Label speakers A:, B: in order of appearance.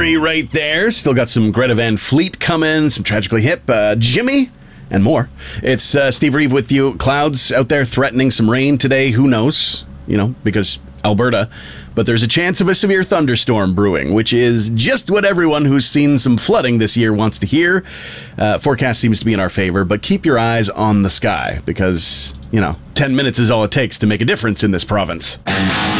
A: Corey right there. Still got some Greta Van Fleet coming, some Tragically Hip, Jimmy, and more. It's Steve Reeve with you. Clouds out there threatening some rain today. Who knows? Because Alberta. But there's a chance of a severe thunderstorm brewing, which is just what everyone who's seen some flooding this year wants to hear. Forecast seems to be in our favor, but keep your eyes on the sky because, 10 minutes is all it takes to make a difference in this province.